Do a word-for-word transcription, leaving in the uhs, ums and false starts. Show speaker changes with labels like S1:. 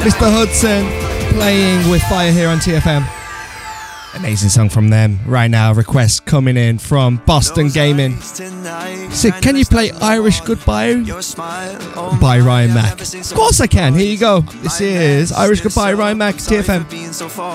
S1: Mister Hudson playing with Fire here on T F M. Amazing song from them. Right now, request coming in from Boston Gaming. So, can you play Irish Goodbye by Ryan Mac? Of course I can. Here you go. This is Irish Goodbye, Ryan Mac, T F M.